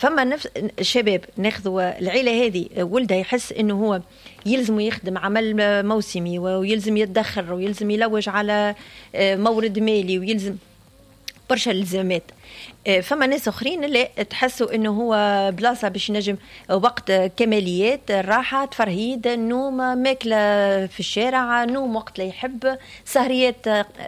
فما نفس الشباب ناخذوا العيله هذه ولدها يحس انه هو يلزم يخدم عمل موسمي ويلزم يتدخر ويلزم يلوج على مورد مالي ويلزم برشا الزامات. فما ناس اخرين اللي تحسوا انه هو بلاصه باش ينجم وقت كماليات الراحه تفرهيد النوم ماكله في الشارع نوم وقت لا يحب سهريات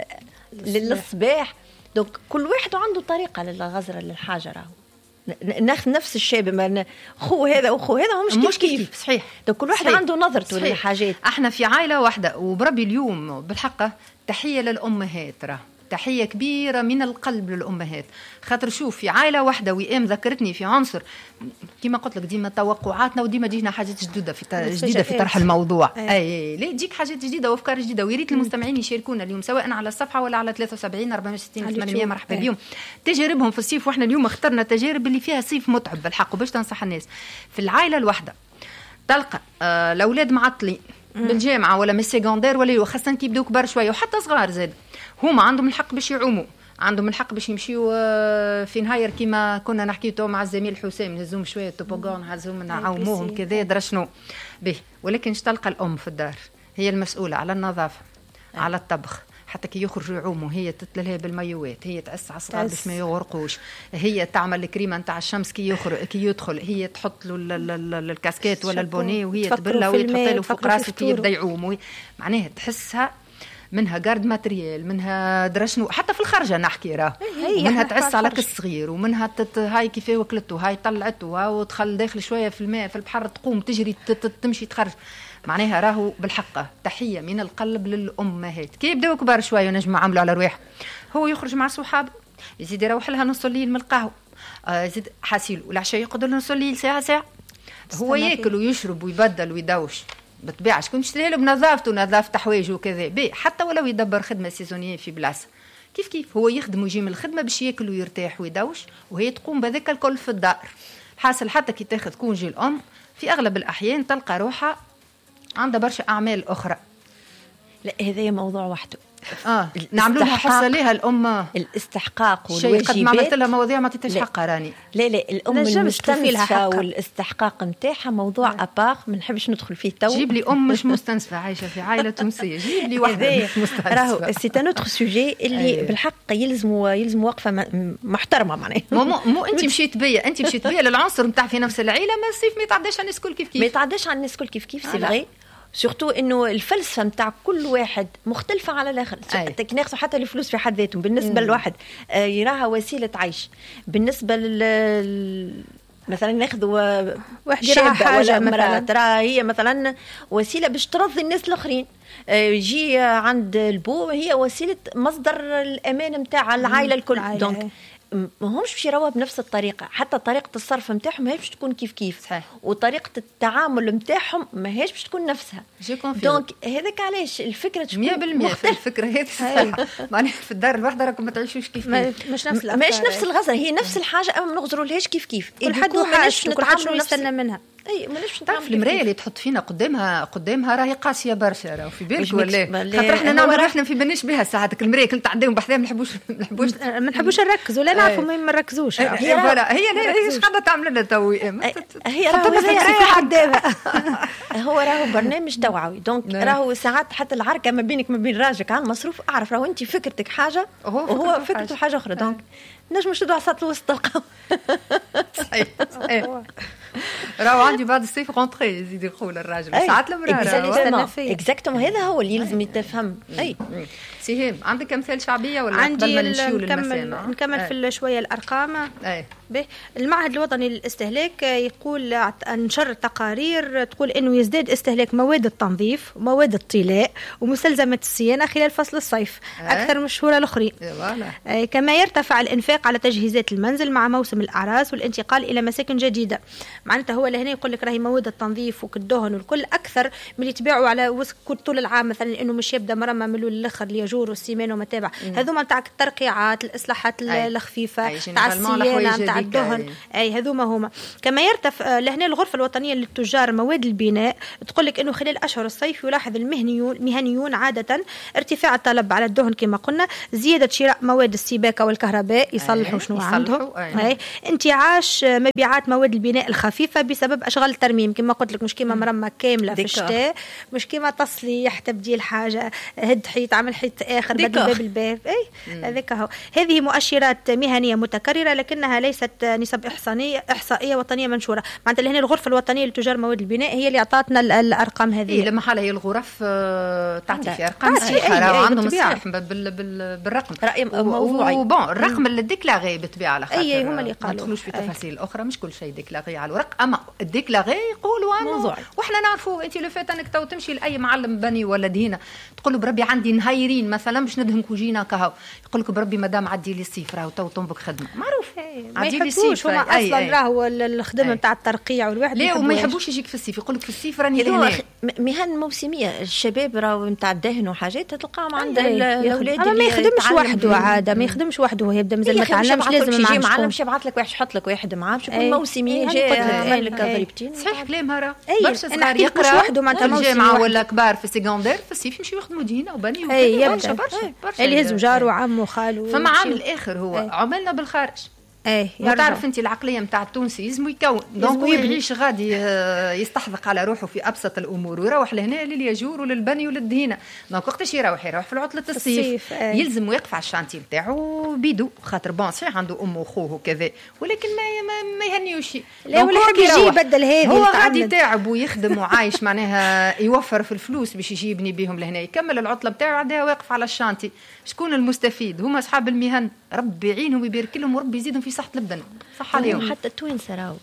للصباح. دونك كل واحد عنده طريقه للغزره للحاجه. راهو ناخذ نفس الشاب خو هذا وخو هذا هم مش كيف صحيح. دونك كل واحد عنده نظرته للحاجات. احنا في عائله واحده وبربي اليوم بالحق تحيه للامهات، راه تحية كبيرة من القلب للأمهات. خاطر شوف في عائلة واحدة وإيام ذكرتني في عنصر كما قلت لك ديما توقعاتنا وديما جينا حاجات جديدة في طرح الموضوع. أي ليه تجيك حاجات جديدة وأفكار جديدة، ويريت المستمعين يشاركونا اليوم سواء على الصفحة ولا على 73 64 800. مرحبا بهم. تجاربهم في الصيف، وإحنا اليوم اخترنا تجارب اللي فيها صيف متعب بالحق وباش تنصح الناس. في العائلة الواحدة تلقى الأولاد معطلين بالجامعة ولا من السيكوندير ولا خاصة كي يبداو كبار شوية وحتى صغار زاد، هما عندهم الحق باش يعوموا، عندهم الحق باش يمشيوا في نهاير كيما كنا نحكي تو مع الزميل حسام نهزوهم شويه توبوغون نهزوهم نعاوموهم كذا درا شنو به. ولكن تلقى الام في الدار هي المسؤوله على النظافه على الطبخ، حتى كي يخرجوا يعوموا هي تتلهي بالمايوات، هي تأس على الصغار باش ما يغرقوش، هي تعمل الكريمه نتاع الشمس كي يدخل هي تحط له الكاسكيت ولا البوني وهي تبله وهي تحط له فوق راسه كي يبدا يعوم. معناها تحسها منها جارد ماتريال، منها درشنو حتى في الخرجه نحكي راه منها تعس على كس صغير، ومنها هاي كيف وكلته هاي طلعته ودخل داخل شويه في الماء في البحر تقوم تجري تمشي تخرج. معناها راهو بالحقه تحيه من القلب للامهات. كي يبداو كبار شويه ونجموا عملوا على رواح، هو يخرج مع صحابه يزيد يروح لها نص الليل من القهوه، يزيد حاسيل والعشاء يقعدوا نص الليل ساعه هو ياكل ويشرب ويبدل ويدوش بالطبيعه. شكون يشتري له بنظافته ونظافه حوايجه وكذا بي، حتى ولو يدبر خدمه سيزونيه في بلاصه كيف هو يخدم ويجي من الخدمه باش ياكل ويرتاح ويدوش، وهي تقوم بذاك الكل في الدار. حاصل حتى كي تاخذ كونجي الام في اغلب الاحيان تلقى روحها عندها برشا اعمال اخرى. لا هذا موضوع وحده. نعملوا لها حصه ليها الام الاستحقاق والواجبات. قد ما عملت لها مواضيع ما عطيتهاش حقها راني. لا الام المستنصفه والاستحقاق نتاعها موضوع ابار ما نحبش ندخل فيه تو. جيب لي ام مش مستنصفه عايشه في عائله تونسيه، جيب لي واحده مستنصفه. راهو سي ان اوتر سوجي اللي بالحق يلزم وقفه محترمه. معناها مو انت مشيت بيا للعنصر نتاع في نفس العائله ما الصيف ما يتعداش على الناس الكل كيف ما يتعداش على الناس الكل كيف سي فغي. سورتو انه الفلسفه نتاع كل واحد مختلفه على الاخر. ناخذ حتى الفلوس في حد ذاتهم بالنسبه لواحد يراها وسيله عيش، بالنسبه مثلا ناخذوا شابه ولا امراه ترى هي مثلا وسيله باش ترضي الناس الاخرين، يجي عند البو هي وسيله مصدر الامان نتاع العائله الكل. دونك ما همش باش يروها بنفس الطريقه، حتى طريقه الصرف نتاعهم ماهيش باش تكون كيف صحيح. وطريقه التعامل نتاعهم ماهيش باش تكون نفسها. دونك هذاك علاش الفكره تكون 100% الفكره هذه صحيح. معناها في الدار الواحده راكم ما تعيشوش كيف مش نفس الغزره، هي نفس الحاجه اما ما نغزرولهاش كيف كل حد وحاجته كل حد شنو يستنى منها. اي ماناش تعرف المرايه اللي تحط فينا قدامها راهي قاسيه برشا. راهو في بالك ولا خاطر احنا نعمل احنا في بالناش بها ساعاتك المرايه كنت عندهم بحذاها ما نحبوش نركزوا لا نعرفوا ما نركزوش. هي ايش قاعده تعمل لنا تو هي قدامها. هو راهو برنامج توعوي. دونك راهو ساعات حتى العركه ما بينك ما بين راجلك على المصروف اعرف راهو انت فكرتك حاجه وهو فكرته حاجه اخرى. دونك نجم تشدوا على سطح الوسط تلقاو. صحيح راهو عندي بعد الصيف غونطري يزيد يقول الراجل ساعات المراه اكزاكتوم. هذا هو اللي لازم يتفهم. اي سهام عندك امثال شعبيه ولا عندي نكمل في شويه الارقام. المعهد الوطني للاستهلاك يقول نشر تقارير تقول انه يزداد استهلاك مواد التنظيف ومواد الطلاء ومستلزمات الصيانه خلال فصل الصيف اكثر من الشهور الاخرين. كما يرتفع الانفاق على تجهيزات المنزل مع موسم الاعراس والانتقال الى مساكن جديده. معناتها هو لهنا يقول لك راهي مواد التنظيف وكالدهن والكل اكثر من اللي تبيعوا على طول العام، مثلا انه مش يبدا مرمى من الاخر الياجور والسيمان وما تابع. هذوما تاع الترقيعات الاصلاحات الخفيفه تاع الصيانه تاع الدهن. اي هذوما هما. كما يرتفع لهنا الغرفه الوطنيه للتجار مواد البناء تقول لك انه خلال اشهر الصيف يلاحظ المهنيون عاده ارتفاع الطلب على الدهن كما قلنا، زياده شراء مواد السباكه والكهرباء يصلحوا شنو عندهم، انتعاش مبيعات مواد البناء الخفيفه بسبب اشغال الترميم كما قلت لك، مش كيما مرمى كامله في الشتاء، مش كيما تصليح تبديل حاجه هد حيط عمل حيط اخر بدل باب الباب. اي هذاك هو. هذه مؤشرات مهنيه متكرره لكنها ليست نسب احصائيه وطنيه منشوره. معناتها هنا الغرفه الوطنيه لتجار مواد البناء هي اللي اعطتنا الارقام هذه. لما حالة هي الغرف تعطي في ارقام صحيحه، عندهم الصحيح بالرقم راي موضوعي الرقم اللي ديكلاغي بالطبيعه على خاطر اي هما اللي قالوا، ما ندخلوش في تفاصيل اخرى، مش كل شيء ديكلاغي على الورق، اما الديكلاغي يقولوا انه واحنا نعرفوا. انت لو فات انك تو تمشي لاي معلم بني ولا دهينه تقول له بربي عندي نهايرين مثلا باش ندهن كوجينه كهو، يقول لك بربي مدام عدي لي الصيف راهو تو تنبك خدمه معروف. ما يحبوش هما اصلا راهو الخدمه نتاع الترقيع والواحد لا وما يحبوش يجيك في الصيف، يقول لك في الصيف راني هنا. مهن موسميه، الشباب راهو نتاع الدهن وحاجات تلقاهم عند الاولاد. ما يخدمش وحده عاده، ما يخدمش وحده، هو يبدا مازال ما تعلمش، لازم يجي معلم باش يبعث لك واحد يحط لك واحد معاه باش يكون موسمي جاي يعمل لك ضريبتين. صحيح كلامها راه برشا صغار يقرا وحده معناتها الجامعه ولا كبار في السكوندير في الصيف يمشيو يخدموا دهينه وبني برشا اللي يهزوا جاره وعمه وخاله. فما عامل اخر هو عملنا بالخارج. تعرف انت العقليه نتاع التونسي لازم يكون دونك يعيش غادي يستحذق على روحه في ابسط الامور ويروح لهنا للياجور وللبني وللدهينه. دونك وقتاش يروح في العطله الصيف يلزم يقف على الشانتي نتاعو بيدو، خاطر بون صحيح عنده امه وخوه وكذا، ولكن ما يهنيوش. لا ولا يحب يجي يبدل هذه، هو غادي تعب ويخدم وعايش معناها يوفر في الفلوس باش يجي يبني بهم لهنا، يكمل العطله بتاعه عندها واقف على الشانتي. شكون المستفيد؟ هما اصحاب المهن، ربي يعينهم ويبارك لهم وربي يزيدهم في صحه البدن. صح عليهم. حتى التوانسه راهو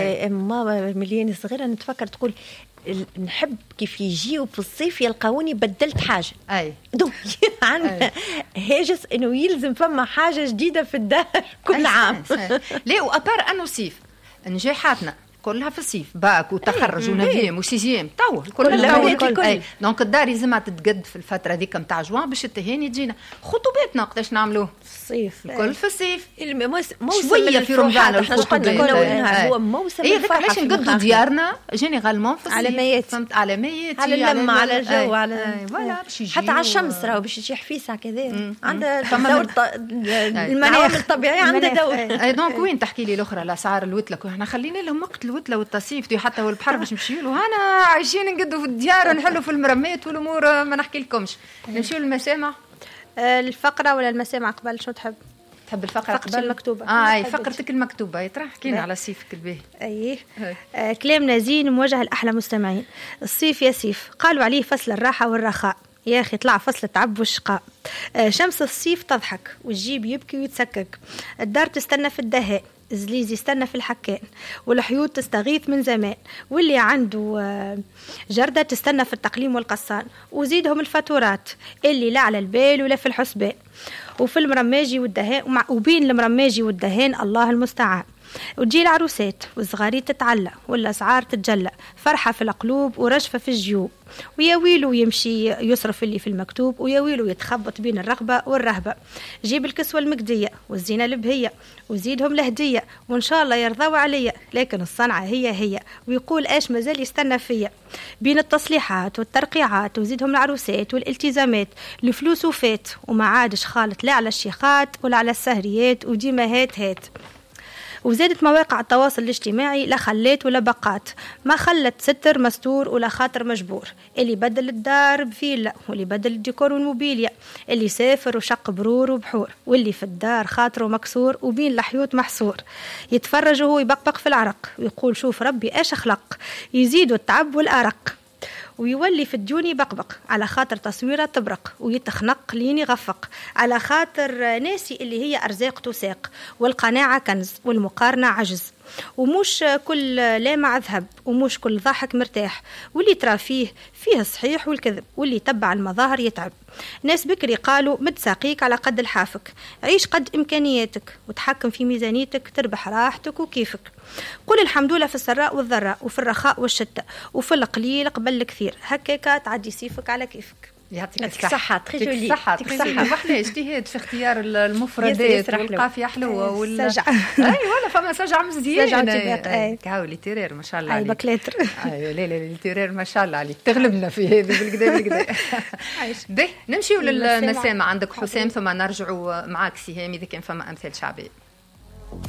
ماما مليان صغيره نتفكر تقول نحب كيف يجيو في الصيف يلقاوني بدلت حاجه. دونك عندنا هاجس انه يلزم فما حاجه جديده في الدار كل عام. لا وابار انه صيف نجاحاتنا كلها في الصيف، باك وتخرج ونبيم وسيزيام تو كلها. دونك الدار لازمها تتقد في الفتره ذيك نتاع جوان باش التهاني تجينا. خطوباتنا وقتاش نعملوه الصيف، الكل في الصيف. موسم شويه في رمضان الخطوبات هو موسم الفرحه. علاش نقضوا ديارنا جينيرالمون في الصيف؟ فهمت على ميت على اللمه على الجو على فوالا حتى على الشمس راهو باش يجي حفيسه كذا عندها دور المناخ الطبيعي عندها دور. دونك وين تحكي لي الاخرى الاسعار الوتلك واحنا خلينا لهم وقت الوتله والتصيف حتى والبحر باش نمشيو له. انا عايشين نقدوا في الديار ونحلوا في المرمات والامور ما نحكي لكمش. نمشيو للمسامع. الفقره ولا المسامع قبل؟ شو تحب الفقره قبل المكتوبه؟ اي فقرتك المكتوبه. ترى حكينا على صيفك الباهي. كلامنا زين موجه لاحلى مستمعين. الصيف يا سيف قالوا عليه فصل الراحه والرخاء، يا أخي طلع فصل التعب والشقاء. شمس الصيف تضحك والجيب يبكي ويتسكك، الدار تستنى في الدهاء، الزليز يستنى في الحكان، والحيوط تستغيث من زمان، واللي عنده جردة تستنى في التقليم والقصان، وزيدهم الفاتورات اللي لا على البال ولا في الحسبان، وفي المرماجي والدهان وبين المرماجي والدهان الله المستعان. وتجي العروسات والصغاري تتعلى والأسعار تتجلى، فرحة في القلوب ورجفة في الجيوب، ويا ويلو يمشي يصرف اللي في المكتوب، ويا ويلو يتخبط بين الرغبة والرهبة. جيب الكسوة المقدية والزينة البهية وزيدهم الهدية، وإن شاء الله يرضوا عليا، لكن الصنعة هي ويقول ايش مازال يستنى فيا. بين التصليحات والترقيعات وزيدهم العروسات والالتزامات، الفلوس وفات وما عادش خالط لا على الشيخات ولا على السهريات، وديما هات. وزادت مواقع التواصل الاجتماعي لا خلات ولا بقات، ما خلت ستر مستور ولا خاطر مجبور، اللي بدل الدار بفيلا واللي بدل الديكور والموبيليا، اللي سافر وشق برور وبحور، واللي في الدار خاطره مكسور وبين الحيوط محصور، يتفرج وهو يبقبق في العرق ويقول شوف ربي ايش اخلق، يزيدوا التعب والارق، ويولي في الديون يبقبق على خاطر تصويره تبرق، ويتخنق لين يغفق على خاطر ناسي اللي هي أرزاق تساق، والقناعة كنز والمقارنة عجز، ومش كل لامع ذهب ومش كل ضحك مرتاح، واللي ترى فيه الصحيح والكذب، واللي تبع المظاهر يتعب. ناس بكري قالوا مد ساقيك على قد الحافك، عيش قد إمكانياتك وتحكم في ميزانيتك، تربح راحتك وكيفك. قل الحمد لله في السراء والضراء، وفي الرخاء والشتاء، وفي القليل قبل الكثير، هكاك تعدي سيفك على كيفك. يعطيك الصحة. تري جولي. يعطيك الصحة. محلاه اجتهاد في اختيار المفردات والقافية حلوة والسجع. اي ولا فما سجع مزيان. سجع كاو ليتيرير ما شاء الله عليك. بكلاتر. اي لا ليتيرير ما شاء الله عليك. تغلبنا في هذه بالكدا. باهي نمشيو للمسامع. عندك حسام ثم نرجعوا معاك سهام اذا كان فما امثال شعبية.